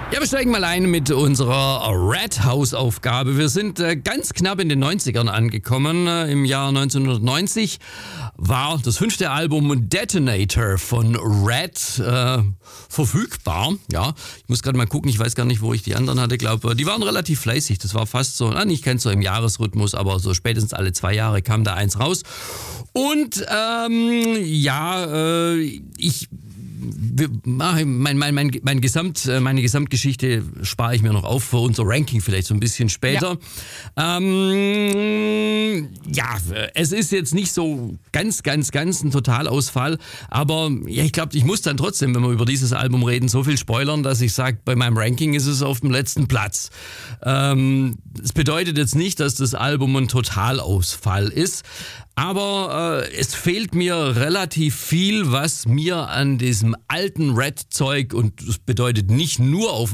Ja, wir steigen mal ein mit unserer Red House-Aufgabe. Wir sind ganz knapp in den 90ern angekommen. Im Jahr 1990 war das 5. Album Detonator von Red verfügbar. Ja, ich muss gerade mal gucken, ich weiß gar nicht, wo ich die anderen hatte. Glaube, die waren relativ fleißig. Das war fast so, nicht ganz so im Jahresrhythmus, aber so spätestens alle 2 Jahre kam da eins raus. Und meine Gesamtgeschichte spare ich mir noch auf für unser Ranking vielleicht so ein bisschen später. Es ist jetzt nicht so ganz ein Totalausfall, aber ja, ich glaube, ich muss dann trotzdem, wenn wir über dieses Album reden, so viel spoilern, dass ich sage, bei meinem Ranking ist es auf dem letzten Platz. Es bedeutet jetzt nicht, dass das Album ein Totalausfall ist, aber es fehlt mir relativ viel, was mir an diesem alten Red-Zeug, und das bedeutet nicht nur auf